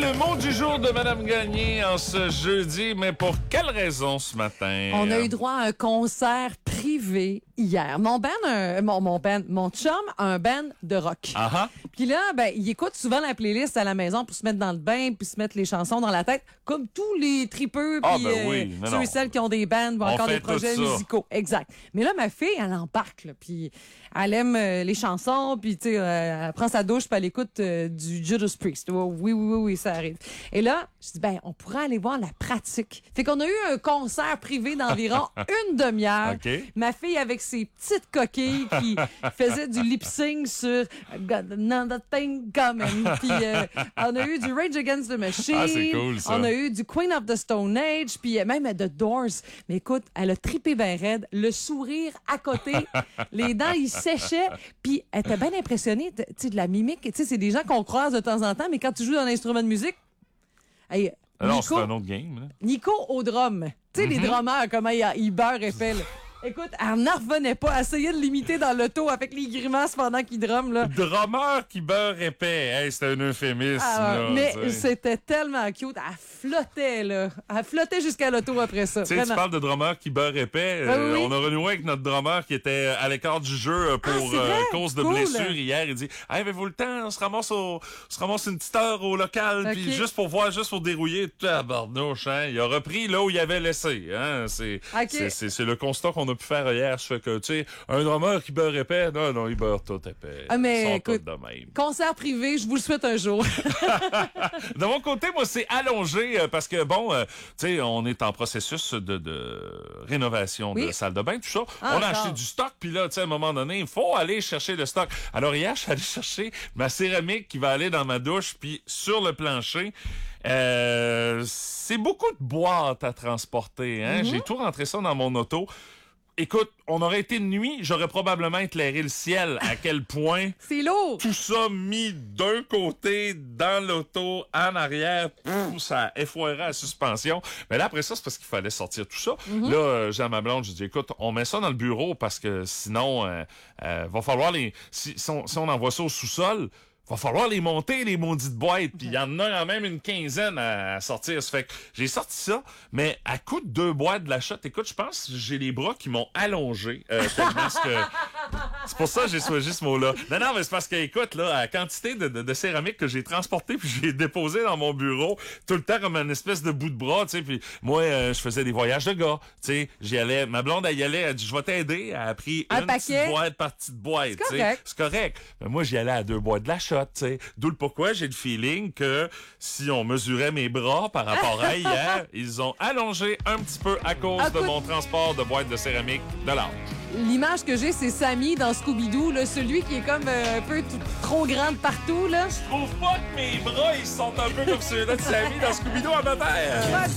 le mot du jour de Madame Gagné en ce jeudi, mais pour quelle raison ce matin? On a eu droit à un concert privé hier. Mon chum a un band de rock. Ah Puis là, il écoute souvent la playlist à la maison pour se mettre dans le bain, puis se mettre les chansons dans la tête, comme tous les tripeux, puis ceux et celles qui ont des bands ou encore des projets musicaux. Exact. Mais là, ma fille, elle embarque, là, puis elle aime les chansons, puis tu sais, elle prend sa douche, puis elle écoute du Judas Priest. Oh, oui, ça arrive. Et là, je dis, on pourrait aller voir la pratique. Fait qu'on a eu un concert privé d'environ une demi-heure. Okay. Ma fille avec ses petites coquilles qui faisait du lip-sync sur Got Another Thing Coming. Puis on a eu du Rage Against the Machine. Ah, c'est cool, ça. On a eu du Queen of the Stone Age, puis même The Doors. Mais écoute, elle a trippé ben raide, le sourire à côté, les dents, ils séchaient, puis elle était bien impressionnée, tu sais, de la mimique. Tu sais, c'est des gens qu'on croise de temps en temps, mais quand tu joues dans un instrument de musique, hey, non, c'est un autre game. Là. Nico au drum. Tu sais, les drummers, comment ils beurrent épais, là. Écoute, elle n'en revenait pas. Elle essayait de l'imiter dans l'auto avec les grimaces pendant qu'il drumme, là. Drummer qui beurre épais. Hey, c'était un euphémisme, là. Mais c'était tellement cute. Elle flottait, là. Elle flottait jusqu'à l'auto après ça. Tu sais, tu parles de drummer qui beurre épais. Oui. On a renoué avec notre drummer qui était à l'écart du jeu pour cause de blessure hier. Il dit, hey, avez-vous le temps? On se ramasse une petite heure au local, puis juste pour dérouiller. Tabarnouche, hein. Il a repris là où il avait laissé, hein. C'est le constat qu'on a pu faire hier. Ça fait que, tu sais, un drummer qui beurre épais, non, il beurre tout épais. Ah, mais écoute, concert privé, je vous le souhaite un jour. De mon côté, moi, c'est allongé parce que, tu sais, on est en processus de rénovation de salle de bain, tout ça. On a acheté du stock, puis là, tu sais, à un moment donné, il faut aller chercher le stock. Alors hier, je suis allé chercher ma céramique qui va aller dans ma douche, puis sur le plancher. C'est beaucoup de boîtes à transporter, hein. J'ai tout rentré ça dans mon auto. Écoute, on aurait été de nuit, j'aurais probablement éclairé le ciel. À quel point c'est lourd. Tout ça mis d'un côté dans l'auto, en arrière, ça effoirait la suspension. Mais là, après ça, c'est parce qu'il fallait sortir tout ça. Là, j'ai à ma blonde, je dis, écoute, on met ça dans le bureau parce que sinon, va falloir si on envoie ça au sous-sol, va falloir les monter, les maudites boîtes. Puis il y en a quand même une quinzaine à sortir. Ça fait que j'ai sorti ça, mais à coup de 2 boîtes de la shot, écoute, je pense que j'ai les bras qui m'ont allongé. Parce que c'est pour ça que j'ai choisi ce mot-là. Non, mais c'est parce que, écoute, là, la quantité de céramique que j'ai transportée puis j'ai déposé dans mon bureau, tout le temps comme une espèce de bout de bras, tu sais. Puis moi, je faisais des voyages de gars, tu sais. J'y allais, ma blonde, elle y allait, elle dit, je vais t'aider. Elle a pris une petite boîte par petite boîte, tu sais. C'est correct. Mais moi, j'y allais à 2 boîtes de la shot. D'où le pourquoi j'ai le feeling que si on mesurait mes bras par rapport à hier, ils ont allongé un petit peu à cause de mon transport de boîtes de céramique de l'âge. L'image que j'ai, c'est Sammy dans Scooby-Doo, là, celui qui est comme un peu trop grand partout, là. Je trouve pas que mes bras, ils sont un peu comme ceux-là de Sammy dans Scooby-Doo à ma mère.